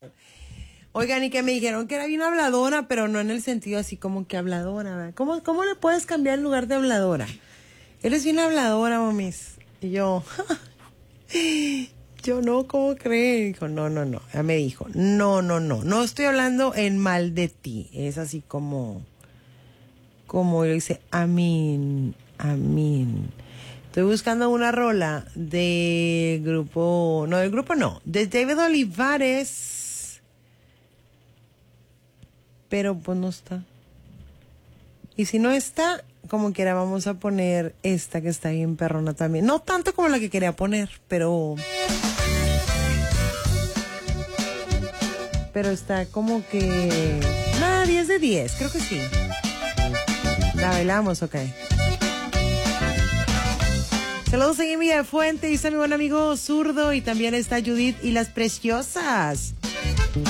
Oigan, y que me dijeron que era bien habladora, pero no en el sentido así como que habladora, ¿verdad? ¿Cómo le puedes cambiar el lugar de habladora? Eres bien habladora, mamis. Y yo, yo no, ¿cómo cree? Dijo, no. Ella me dijo, no estoy hablando en mal de ti. Es así como yo dice, amén. Estoy buscando una rola de grupo, de David Olivares. Pero pues no está. Y si no está, como quiera vamos a poner esta que está bien perrona también. No tanto como la que quería poner, pero está como que... Nada, 10 de 10, creo que sí. La bailamos, ok. Saludos en Villa de Fuente, y está mi buen amigo Zurdo, y también está Judith y las Preciosas.